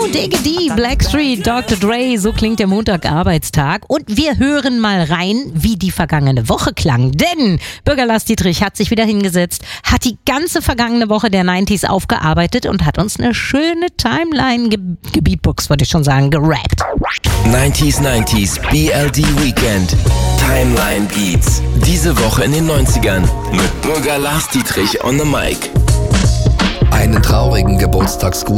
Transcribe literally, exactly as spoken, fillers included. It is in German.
Diggity, Blackstreet, Doktor Dre, so klingt der Montag-Arbeitstag. Und wir hören mal rein, wie die vergangene Woche klang. Denn Bürger Lars Dietrich hat sich wieder hingesetzt, hat die ganze vergangene Woche der neunziger aufgearbeitet und hat uns eine schöne Timeline ge- gebeatboxt, wollte ich schon sagen, gerappt. neunziger neunziger B L D Weekend Timeline Beats. Diese Woche in den neunzigern mit Bürger Lars Dietrich on the mic. Einen traurigen Geburtstagsgruß